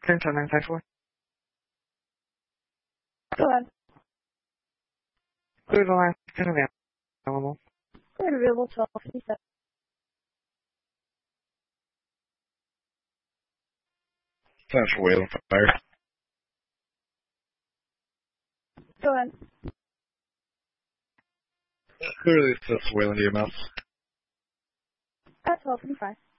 Clearance on 954. Go ahead. Clear the line. Available. Clear available 1257. Central Whalen Fire. Go ahead. Clearly, it's Whalen EMS. At 1225.